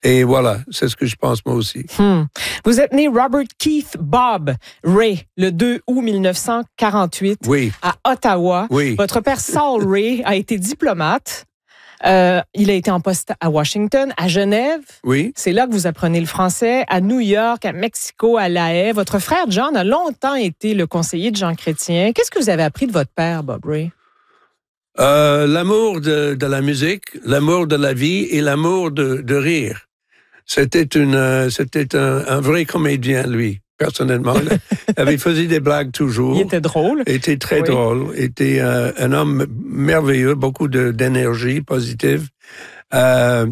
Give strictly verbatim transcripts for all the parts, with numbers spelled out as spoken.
Et voilà, c'est ce que je pense moi aussi. Hmm. Vous êtes né Robert Keith Bob Ray le deux août mille neuf cent quarante-huit oui. à Ottawa. Oui. Votre père Saul Ray a été diplomate. Euh, il a été en poste à Washington, à Genève. Oui. C'est là que vous apprenez le français. À New York, à Mexico, à La Haye. Votre frère John a longtemps été le conseiller de Jean Chrétien. Qu'est-ce que vous avez appris de votre père, Bob Ray? Euh, l'amour de, de la musique, l'amour de la vie et l'amour de, de rire. C'était une, euh, c'était un, un vrai comédien, lui, personnellement. Il faisait des blagues toujours. Il était drôle. Il était très oui. drôle. Il était euh, un homme merveilleux, beaucoup de, d'énergie positive. Euh,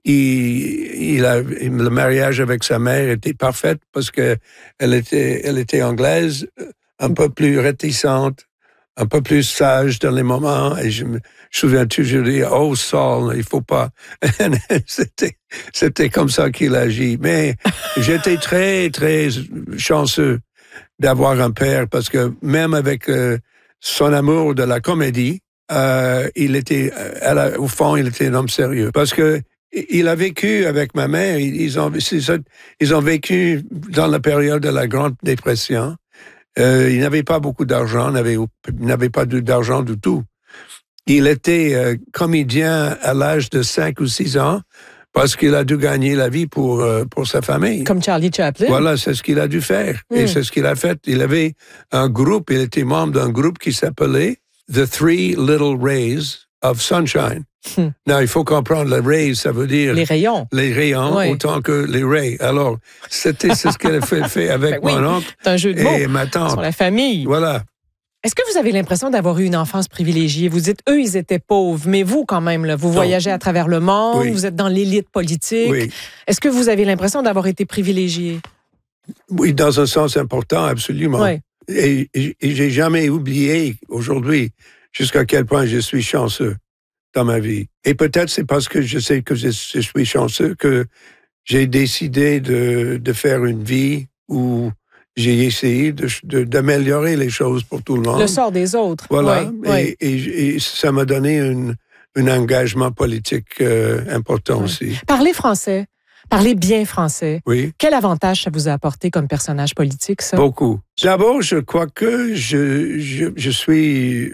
il, il a, le mariage avec sa mère était parfait parce que elle était, elle était anglaise, un peu plus réticente, un peu plus sage dans les moments. Et je me souviens toujours dire, oh Saul, il faut pas. c'était, c'était comme ça qu'il agit. Mais j'étais très, très chanceux d'avoir un père parce que même avec euh, son amour de la comédie, euh, il était, elle, au fond, il était un homme sérieux. Parce que il a vécu avec ma mère, ils ont, ils ont vécu dans la période de la Grande Dépression. Euh, il n'avait pas beaucoup d'argent, n'avait, n'avait pas d'argent du tout. Il était euh, comédien à l'âge de cinq ou six ans parce qu'il a dû gagner la vie pour, euh, pour sa famille. Comme Charlie Chaplin. Voilà, c'est ce qu'il a dû faire. Mm. Et c'est ce qu'il a fait. Il avait un groupe, il était membre d'un groupe qui s'appelait The Three Little Rays of Sunshine. Hmm. Non, il faut comprendre, les rays, ça veut dire... Les rayons. Les rayons, oui. Autant que les rays. Alors, c'était c'est ce qu'elle a fait, fait avec ben mon oui, oncle c'est un jeu de et mots ma tante. Sur la famille. Voilà. Est-ce que vous avez l'impression d'avoir eu une enfance privilégiée? Vous dites, eux, ils étaient pauvres, mais vous, quand même, là, vous voyagez à travers le monde, oui. Vous êtes dans l'élite politique. Oui. Est-ce que vous avez l'impression d'avoir été privilégié? Oui, dans un sens important, absolument. Oui. Et, et, et j'ai jamais oublié, aujourd'hui, jusqu'à quel point je suis chanceux dans ma vie. Et peut-être c'est parce que je sais que je, je suis chanceux que j'ai décidé de, de faire une vie où j'ai essayé de, de, d'améliorer les choses pour tout le monde. Le sort des autres. Voilà. Oui, oui. Et, et, et ça m'a donné une, un engagement politique euh, important oui. aussi. Parlez français. Parlez bien français. Oui. Quel avantage ça vous a apporté comme personnage politique, ça? Beaucoup. D'abord, je crois que je, je, je suis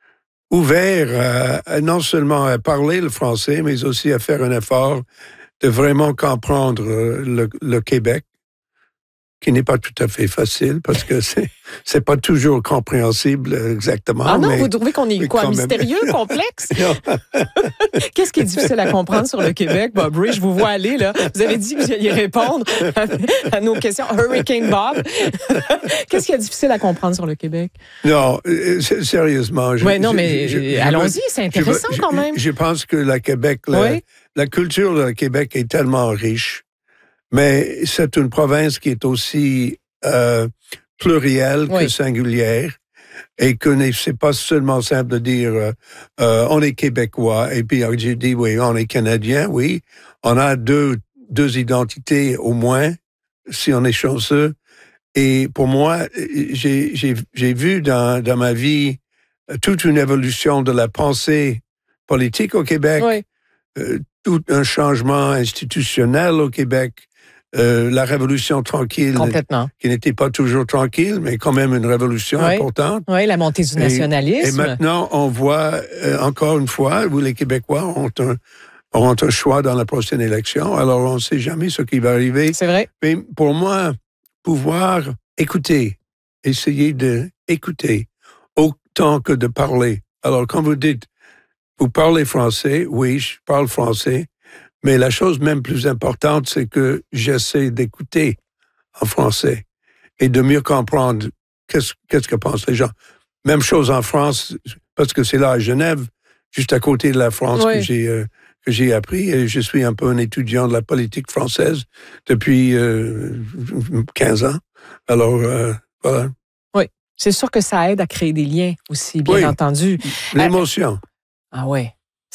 ouvert à, à non seulement à parler le français, mais aussi à faire un effort de vraiment comprendre le, le Québec, qui n'est pas tout à fait facile parce que c'est c'est pas toujours compréhensible exactement. Ah non, mais, vous trouvez qu'on est quoi, mystérieux, complexe? Qu'est-ce qui est difficile à comprendre sur le Québec, Bob Ray? Je vous vois aller, là. Vous avez dit que vous alliez répondre à, à nos questions. Hurricane Bob. Qu'est-ce qui est difficile à comprendre sur le Québec? Non, sérieusement. Oui, non, mais je, je, allons-y, c'est intéressant je, quand même. Je, je pense que le Québec, la, oui? la culture du Québec est tellement riche. Mais c'est une province qui est aussi euh, plurielle oui. que singulière et que c'est pas seulement simple de dire euh, euh, on est québécois et puis j'ai dit oui on est canadien, oui on a deux deux identités au moins si on est chanceux et pour moi j'ai j'ai j'ai vu dans dans ma vie toute une évolution de la pensée politique au Québec, oui. euh, tout un changement institutionnel au Québec. Euh, la révolution tranquille, qui n'était pas toujours tranquille, mais quand même une révolution oui. importante. Oui, la montée du nationalisme. Et, et maintenant, on voit, euh, encore une fois, où les Québécois ont un, auront un choix dans la prochaine élection. Alors, on ne sait jamais ce qui va arriver. C'est vrai. Mais pour moi, pouvoir écouter, essayer d'écouter, autant que de parler. Alors, quand vous dites, vous parlez français, oui, je parle français, mais la chose même plus importante, c'est que j'essaie d'écouter en français et de mieux comprendre qu'est-ce, qu'est-ce que pensent les gens. Même chose en France, parce que c'est là à Genève, juste à côté de la France, oui. que j'ai euh, que j'ai appris. Et je suis un peu un étudiant de la politique française depuis euh, quinze ans. Alors, euh, voilà. Oui, c'est sûr que ça aide à créer des liens aussi, bien oui. entendu. L'émotion. Euh, ah oui.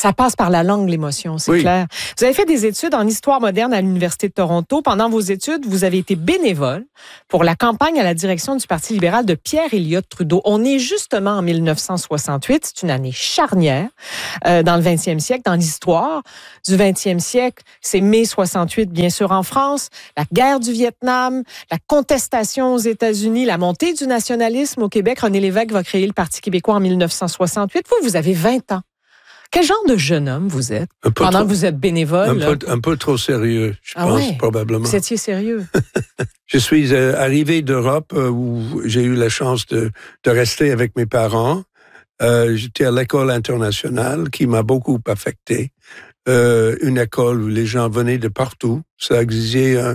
Ça passe par la langue, l'émotion, c'est oui. clair. Vous avez fait des études en histoire moderne à l'Université de Toronto. Pendant vos études, vous avez été bénévole pour la campagne à la direction du Parti libéral de Pierre Elliott Trudeau. On est justement en mille neuf cent soixante-huit. C'est une année charnière euh, dans le vingtième siècle, dans l'histoire du vingtième siècle. C'est mai soixante-huit, bien sûr, en France. La guerre du Vietnam, la contestation aux États-Unis, la montée du nationalisme au Québec. René Lévesque va créer le Parti québécois en mille neuf cent soixante-huit. Vous, vous avez vingt ans. Quel genre de jeune homme vous êtes pendant trop, que vous êtes bénévole? Un peu, un peu trop sérieux, je ah pense, ouais? probablement. Vous étiez sérieux? Je suis euh, arrivé d'Europe euh, où j'ai eu la chance de, de rester avec mes parents. Euh, j'étais à l'école internationale qui m'a beaucoup affecté. Euh, une école où les gens venaient de partout. Ça exigeait un,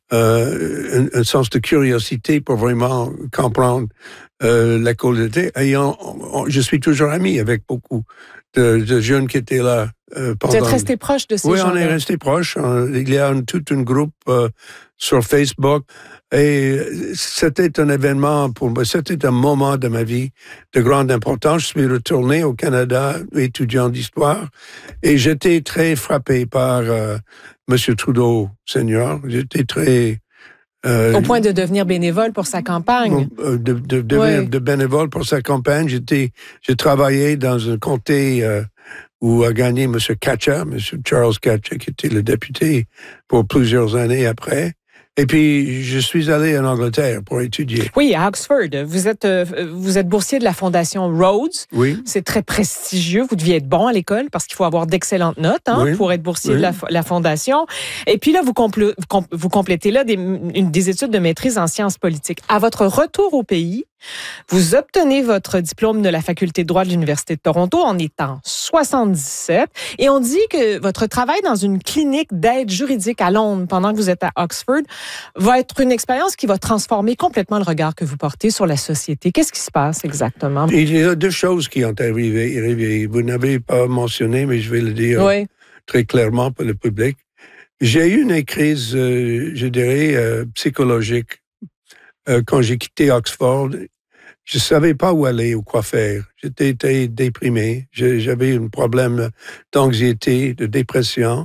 euh, un, un sens de curiosité pour vraiment comprendre euh, l'école d'été. Et on, on, je suis toujours ami avec beaucoup de, de jeunes qui étaient là. Euh, pendant... Vous êtes restés proches de ces oui, gens-là? Oui, on est restés proches. Il y a un, tout un groupe euh, sur Facebook. Et c'était un événement pour moi, c'était un moment de ma vie de grande importance. Je suis retourné au Canada, étudiant d'histoire, et j'étais très frappé par euh, M. Trudeau, senior. J'étais très... Euh, Au point de devenir bénévole pour sa campagne. De, de, de devenir oui. de bénévole pour sa campagne. J'étais, j'ai travaillé dans un comté euh, où a gagné M. Katcha, M. Charles Katcha, qui était le député pour plusieurs années après. Et puis, je suis allé en Angleterre pour étudier. Oui, à Oxford. Vous êtes, euh, vous êtes boursier de la Fondation Rhodes. Oui. C'est très prestigieux. Vous deviez être bon à l'école parce qu'il faut avoir d'excellentes notes hein, oui. pour être boursier oui. de la, la Fondation. Et puis là, vous, compl- vous complétez là des, une, des études de maîtrise en sciences politiques. À votre retour au pays, vous obtenez votre diplôme de la faculté de droit de l'Université de Toronto en étant soixante-dix-sept. Et on dit que votre travail dans une clinique d'aide juridique à Londres pendant que vous êtes à Oxford va être une expérience qui va transformer complètement le regard que vous portez sur la société. Qu'est-ce qui se passe exactement? Il y a deux choses qui ont arrivé. Vous n'avez pas mentionné, mais je vais le dire oui. très clairement pour le public. J'ai eu une crise, euh, je dirais, euh, psychologique. Euh, quand j'ai quitté Oxford, je savais pas où aller ou quoi faire. J'étais très déprimé. J'avais un problème d'anxiété, de dépression.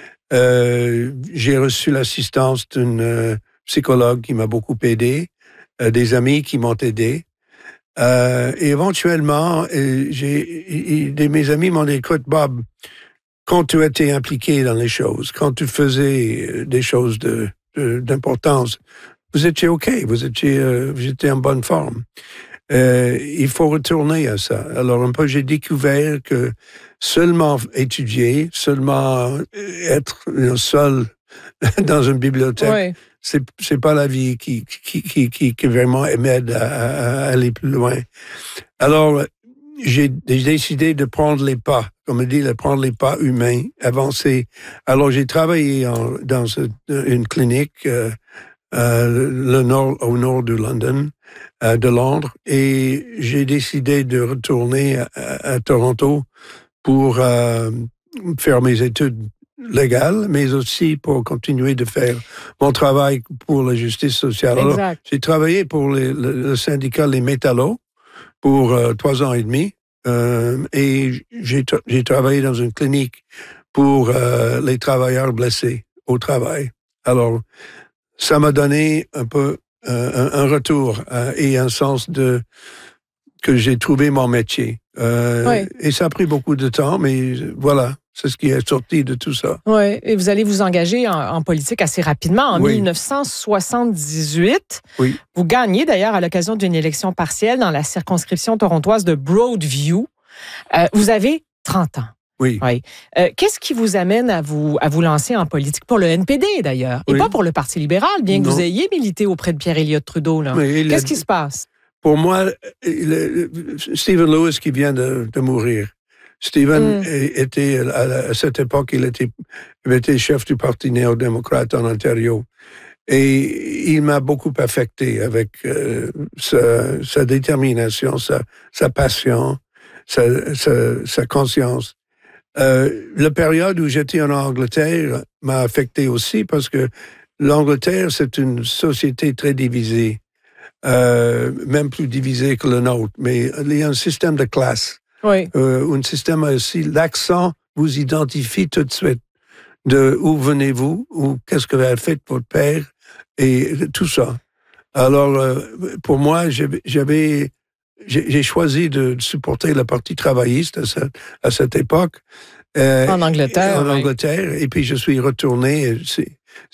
Euh, j'ai reçu l'assistance d'une euh, psychologue qui m'a beaucoup aidé, euh, des amis qui m'ont aidé. Euh, et éventuellement, euh, j'ai, et, mes amis m'ont dit, écoute, Bob, quand tu étais impliqué dans les choses, quand tu faisais des choses de, de, d'importance, vous étiez OK, vous étiez, euh, vous étiez en bonne forme. Euh, il faut retourner à ça. Alors, un peu, j'ai découvert que seulement étudier, seulement être seul dans une bibliothèque, oui. c'est, c'est pas la vie qui, qui, qui, qui, qui vraiment m'aide à, à aller plus loin. Alors, j'ai décidé de prendre les pas, comme on dit, de prendre les pas humains, avancer. Alors, j'ai travaillé en, dans une clinique, euh, Euh, le nord, au nord de London, euh, de Londres, et j'ai décidé de retourner à, à Toronto pour euh, faire mes études légales, mais aussi pour continuer de faire mon travail pour la justice sociale. Alors, j'ai travaillé pour les, le, le syndicat Les Métallos pour euh, trois ans et demi, euh, et j'ai, tra- j'ai travaillé dans une clinique pour euh, les travailleurs blessés au travail. Alors, ça m'a donné un peu euh, un, un retour euh, et un sens de que j'ai trouvé mon métier. Euh, oui. Et ça a pris beaucoup de temps, mais voilà, c'est ce qui est sorti de tout ça. Oui, et vous allez vous engager en, en politique assez rapidement. En oui. dix-neuf cent soixante-dix-huit, oui. vous gagnez d'ailleurs à l'occasion d'une élection partielle dans la circonscription torontoise de Broadview. Euh, vous avez trente ans. Oui. oui. Euh, qu'est-ce qui vous amène à vous, à vous lancer en politique? Pour le N P D, d'ailleurs, oui. et pas pour le Parti libéral, bien que non. vous ayez milité auprès de Pierre Elliott Trudeau. Là. Oui, Qu'est-ce a... qui se passe? Pour moi, le, Stephen Lewis qui vient de, de mourir. Stephen mm. était, à cette époque, il était, il était chef du Parti néo-démocrate en Ontario. Et il m'a beaucoup affecté avec euh, sa, sa détermination, sa, sa passion, sa, sa, sa conscience. Euh, la période où j'étais en Angleterre m'a affecté aussi parce que l'Angleterre, c'est une société très divisée, euh, même plus divisée que le nôtre, mais il y a un système de classe, oui. euh, un système aussi, l'accent vous identifie tout de suite de où venez-vous, ou qu'est-ce que a fait votre père, et tout ça. Alors, euh, pour moi, j'avais, j'ai choisi de supporter le Parti travailliste à cette, à cette époque. Euh, en Angleterre. En Angleterre, oui. Et puis je suis retourné.